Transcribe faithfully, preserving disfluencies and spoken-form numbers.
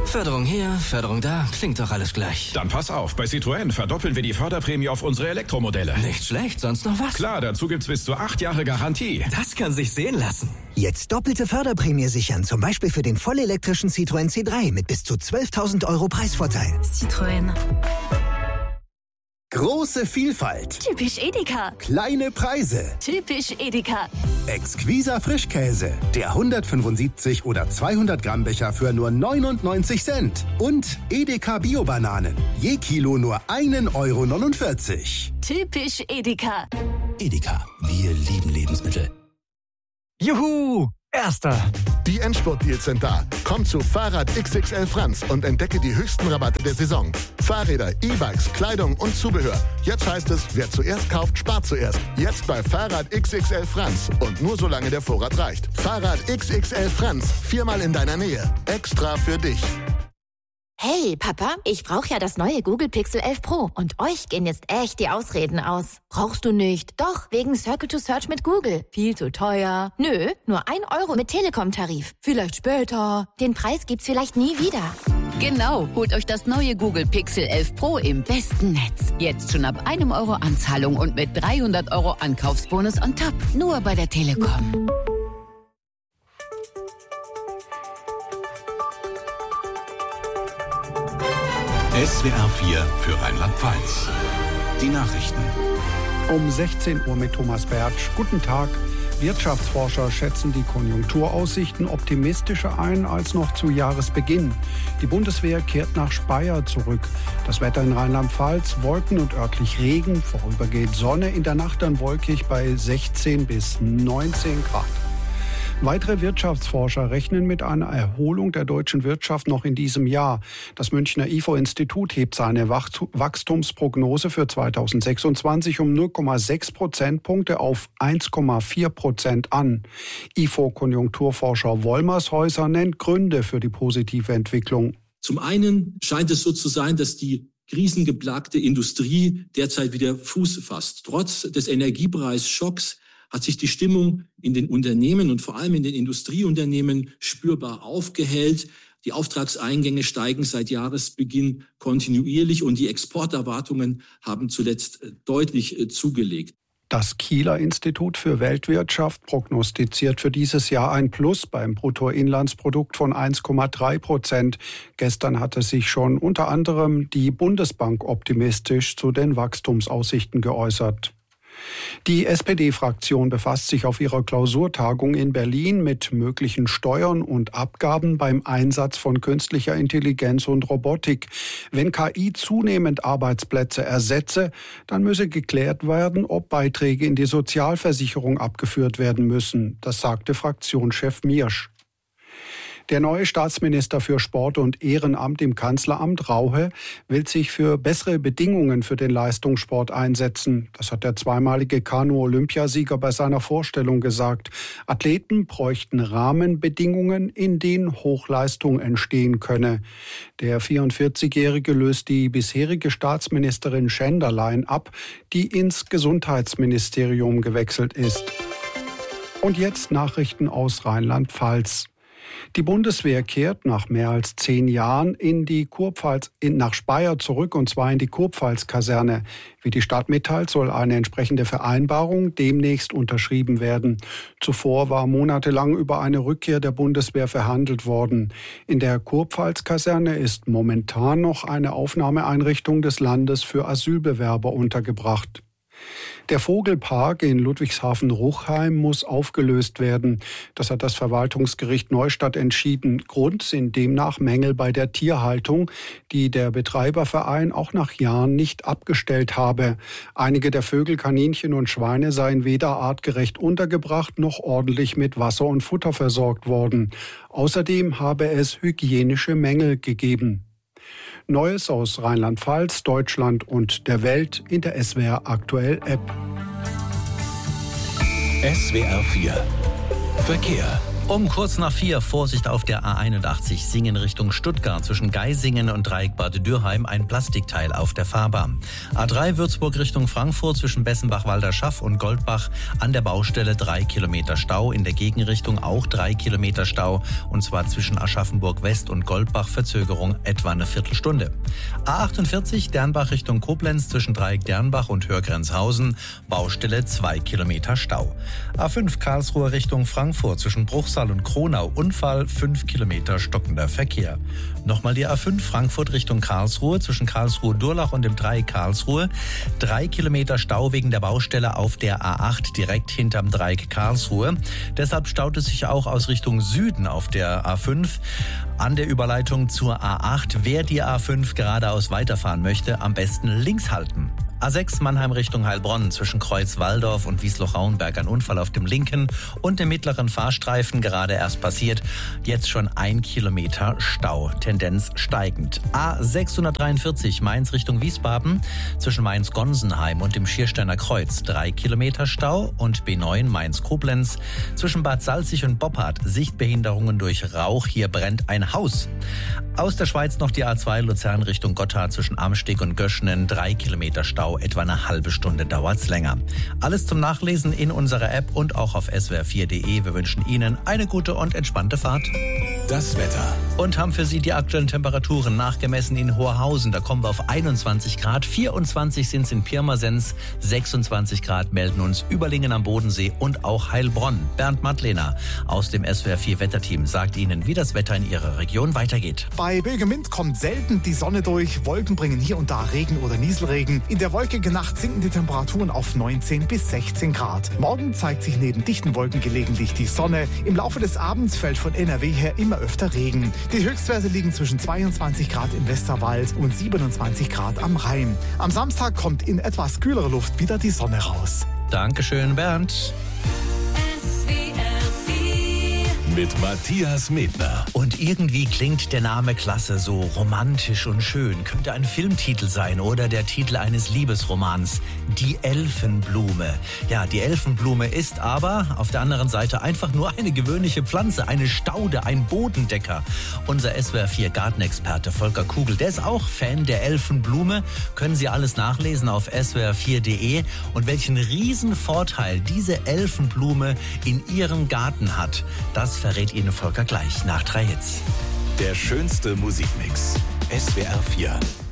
Förderung hier, Förderung da, klingt doch alles gleich. Dann pass auf, bei Citroën verdoppeln wir die Förderprämie auf unsere Elektromodelle. Nicht schlecht, sonst noch was? Klar, dazu gibt's bis zu acht Jahre Garantie. Das kann sich sehen lassen. Jetzt doppelte Förderprämie sichern, zum Beispiel für den vollelektrischen Citroën C drei mit bis zu zwölftausend Euro Preisvorteil. Citroën. Große Vielfalt. Typisch Edeka. Kleine Preise. Typisch Edeka. Exquiser Frischkäse. Der hundertfünfundsiebzig oder zweihundert Gramm Becher für nur neunundneunzig Cent. Und Edeka Bio-Bananen. Je Kilo nur ein Euro neunundvierzig. Typisch Edeka. Edeka. Wir lieben Lebensmittel. Juhu! Erster! Die Endspurt-Deals sind da. Komm zu Fahrrad X X L Franz und entdecke die höchsten Rabatte der Saison. Fahrräder, E-Bikes, Kleidung und Zubehör. Jetzt heißt es, wer zuerst kauft, spart zuerst. Jetzt bei Fahrrad X X L Franz. Und nur solange der Vorrat reicht. Fahrrad X X L Franz. Viermal in deiner Nähe. Extra für dich. Hey, Papa, ich brauche ja das neue Google Pixel elf Pro. Und euch gehen jetzt echt die Ausreden aus. Brauchst du nicht? Doch, wegen Circle to Search mit Google. Viel zu teuer. Nö, nur ein Euro mit Telekom-Tarif. Vielleicht später. Den Preis gibt's vielleicht nie wieder. Genau, holt euch das neue Google Pixel elf Pro im besten Netz. Jetzt schon ab einem Euro Anzahlung und mit dreihundert Euro Ankaufsbonus on top. Nur bei der Telekom. S W R vier für Rheinland-Pfalz. Die Nachrichten. Um sechzehn Uhr mit Thomas Bertsch. Guten Tag. Wirtschaftsforscher schätzen die Konjunkturaussichten optimistischer ein als noch zu Jahresbeginn. Die Bundeswehr kehrt nach Speyer zurück. Das Wetter in Rheinland-Pfalz, Wolken und örtlich Regen, vorübergehend Sonne, in der Nacht dann wolkig bei sechzehn bis neunzehn Grad. Weitere Wirtschaftsforscher rechnen mit einer Erholung der deutschen Wirtschaft noch in diesem Jahr. Das Münchner I F O-Institut hebt seine Wachstumsprognose für zweitausendsechsundzwanzig um null Komma sechs Prozentpunkte auf eins Komma vier Prozent an. I F O-Konjunkturforscher Wollmershäuser nennt Gründe für die positive Entwicklung. Zum einen scheint es so zu sein, dass die krisengeplagte Industrie derzeit wieder Fuß fasst. Trotz des Energiepreisschocks hat sich die Stimmung in den Unternehmen und vor allem in den Industrieunternehmen spürbar aufgehellt. Die Auftragseingänge steigen seit Jahresbeginn kontinuierlich und die Exporterwartungen haben zuletzt deutlich zugelegt. Das Kieler Institut für Weltwirtschaft prognostiziert für dieses Jahr ein Plus beim Bruttoinlandsprodukt von eins Komma drei Prozent. Gestern hatte sich schon unter anderem die Bundesbank optimistisch zu den Wachstumsaussichten geäußert. Die S P D-Fraktion befasst sich auf ihrer Klausurtagung in Berlin mit möglichen Steuern und Abgaben beim Einsatz von künstlicher Intelligenz und Robotik. Wenn K I zunehmend Arbeitsplätze ersetze, dann müsse geklärt werden, ob Beiträge in die Sozialversicherung abgeführt werden müssen. Das sagte Fraktionschef Miersch. Der neue Staatsminister für Sport und Ehrenamt im Kanzleramt, Rauhe, will sich für bessere Bedingungen für den Leistungssport einsetzen. Das hat der zweimalige Kanu-Olympiasieger bei seiner Vorstellung gesagt. Athleten bräuchten Rahmenbedingungen, in denen Hochleistung entstehen könne. Der vierundvierzigjährige löst die bisherige Staatsministerin Schenderlein ab, die ins Gesundheitsministerium gewechselt ist. Und jetzt Nachrichten aus Rheinland-Pfalz. Die Bundeswehr kehrt nach mehr als zehn Jahren in die Kurpfalz, in, nach Speyer zurück, und zwar in die Kurpfalz-Kaserne. Wie die Stadt mitteilt, soll eine entsprechende Vereinbarung demnächst unterschrieben werden. Zuvor war monatelang über eine Rückkehr der Bundeswehr verhandelt worden. In der Kurpfalz-Kaserne ist momentan noch eine Aufnahmeeinrichtung des Landes für Asylbewerber untergebracht. Der Vogelpark in Ludwigshafen-Ruchheim muss aufgelöst werden. Das hat das Verwaltungsgericht Neustadt entschieden. Grund sind demnach Mängel bei der Tierhaltung, die der Betreiberverein auch nach Jahren nicht abgestellt habe. Einige der Vögel, Kaninchen und Schweine seien weder artgerecht untergebracht noch ordentlich mit Wasser und Futter versorgt worden. Außerdem habe es hygienische Mängel gegeben. Neues aus Rheinland-Pfalz, Deutschland und der Welt in der S W R Aktuell App. S W R vier Verkehr. Um kurz nach vier, Vorsicht auf der A einundachtzig, Singen Richtung Stuttgart. Zwischen Geisingen und Dreieck Bad Dürheim ein Plastikteil auf der Fahrbahn. A drei Würzburg Richtung Frankfurt zwischen Bessenbach-Walderschaff und Goldbach an der Baustelle drei Kilometer Stau. In der Gegenrichtung auch drei Kilometer Stau. Und zwar zwischen Aschaffenburg West und Goldbach Verzögerung etwa eine Viertelstunde. A achtundvierzig Dernbach Richtung Koblenz zwischen Dreieck Dernbach und Hörgrenzhausen. Baustelle zwei Kilometer Stau. A fünf Karlsruhe Richtung Frankfurt zwischen Bruchsal und Kronau. Unfall, fünf Kilometer stockender Verkehr. Nochmal die A fünf Frankfurt Richtung Karlsruhe zwischen Karlsruhe-Durlach und dem Dreieck Karlsruhe. Drei Kilometer Stau wegen der Baustelle auf der A acht direkt hinterm Dreieck Karlsruhe. Deshalb staut es sich auch aus Richtung Süden auf der A fünf. An der Überleitung zur A acht. Wer die A fünf geradeaus weiterfahren möchte, am besten links halten. A sechs Mannheim Richtung Heilbronn zwischen Kreuz-Walldorf und Wiesloch-Rauenberg ein Unfall auf dem linken und dem mittleren Fahrstreifen gerade erst passiert. Jetzt schon ein Kilometer Stau, Tendenz steigend. A sechshundertdreiundvierzig Mainz Richtung Wiesbaden zwischen Mainz-Gonsenheim und dem Schiersteiner Kreuz drei Kilometer Stau und B neun Mainz-Koblenz zwischen Bad Salzig und Boppard Sichtbehinderungen durch Rauch. Hier brennt ein Haus. Aus der Schweiz noch die A zwei Luzern Richtung Gotthard zwischen Amsteg und Göschenen drei Kilometer Stau. Etwa eine halbe Stunde dauert's länger. Alles zum Nachlesen in unserer App und auch auf S W R vier Punkt de. Wir wünschen Ihnen eine gute und entspannte Fahrt. Das Wetter. Und haben für Sie die aktuellen Temperaturen nachgemessen in Hoherhausen. Da kommen wir auf einundzwanzig Grad. vierundzwanzig sind es in Pirmasens. sechsundzwanzig Grad melden uns Überlingen am Bodensee und auch Heilbronn. Bernd Madlener aus dem S W R vier Wetterteam sagt Ihnen, wie das Wetter in Ihrer Region weitergeht. Bei böigem Wind kommt selten die Sonne durch. Wolken bringen hier und da Regen oder Nieselregen. In der wolkige Nacht sinken die Temperaturen auf neunzehn bis sechzehn Grad. Morgen zeigt sich neben dichten Wolken gelegentlich die Sonne. Im Laufe des Abends fällt von N R W her immer öfter Regen. Die Höchstwerte liegen zwischen zweiundzwanzig Grad im Westerwald und siebenundzwanzig Grad am Rhein. Am Samstag kommt in etwas kühlere Luft wieder die Sonne raus. Dankeschön, Bernd. Mit Matthias Medner. Und irgendwie klingt der Name klasse, so romantisch und schön. Könnte ein Filmtitel sein oder der Titel eines Liebesromans. Die Elfenblume. Ja, die Elfenblume ist aber auf der anderen Seite einfach nur eine gewöhnliche Pflanze, eine Staude, ein Bodendecker. Unser S W R vier Gartenexperte Volker Kugel, der ist auch Fan der Elfenblume. Können Sie alles nachlesen auf S W R vier Punkt de. Und welchen riesen Vorteil diese Elfenblume in Ihrem Garten hat, das verrät Ihnen Volker gleich nach drei Hits. Der schönste Musikmix. S W R vier.